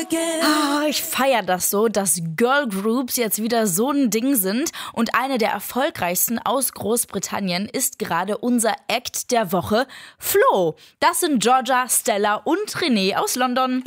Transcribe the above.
Ich feiere das so, dass Girl Groups jetzt wieder so ein Ding sind. Und eine der erfolgreichsten aus Großbritannien ist gerade unser Act der Woche, Flo. Das sind Georgia, Stella und René aus London.